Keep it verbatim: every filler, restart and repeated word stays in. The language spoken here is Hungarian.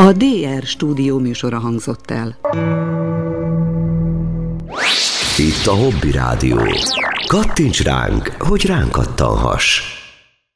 A dé er stúdió műsora hangzott el. Itt a Hobby Rádió. Kattints ránk, hogy ránk kattanhass.